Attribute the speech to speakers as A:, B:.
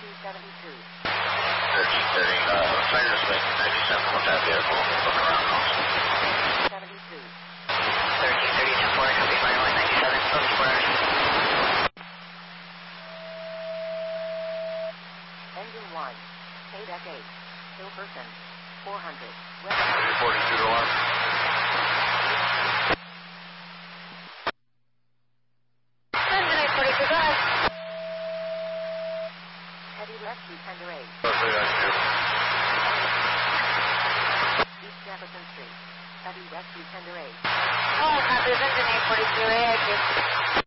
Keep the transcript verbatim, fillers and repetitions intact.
A: seventy-two.
B: thirteen thirty, uh, Fighters Lake ninety-seven, what's that vehicle? Look around also.
A: seventy-two.
C: thirteen thirty, ten four, copy, Fire Line ninety-seven, twenty-four hours.
A: Engine one. K eight. Hilperson. four hundred.
B: forty-two to one.
C: Engine eight forty-two, go ahead.
A: Heavy rescue tender eight.
B: Roughly that's two.
A: East Jefferson Street. Heavy rescue tender eight.
C: Oh, copy, Engine eight forty-two, A I Q.